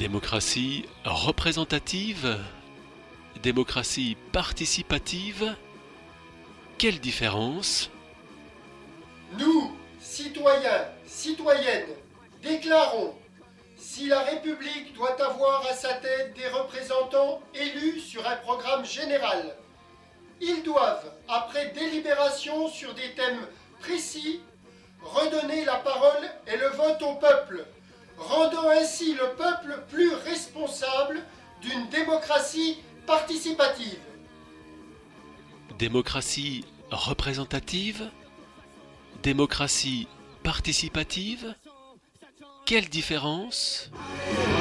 Démocratie représentative, démocratie participative, quelle différence? Nous, citoyens, citoyennes, déclarons: si la République doit avoir à sa tête des représentants élus sur un programme général, ils doivent, après délibération sur des thèmes précis, redonner la parole et le vote au peuple, rendant ainsi le peuple plus responsable d'une démocratie participative. Démocratie représentative, démocratie participative, quelle différence?